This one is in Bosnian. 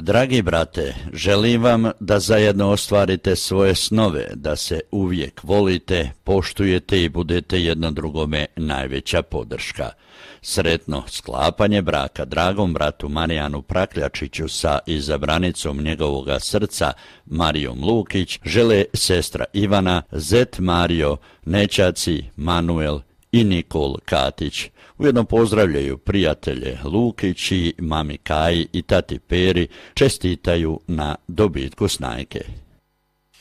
Dragi brate, želim vam da zajedno ostvarite svoje snove, da se uvijek volite, poštujete i budete jedno drugome najveća podrška. Sretno sklapanje braka dragom bratu Marijanu Prakljačiću sa izabranicom njegovoga srca Marijom Lukić žele sestra Ivana, zet Mario, nećaci Manuel i Nikol Katić. Ujedno pozdravljaju prijatelje Lukić i mami Kaji i tati Peri, čestitaju na dobitku snajke.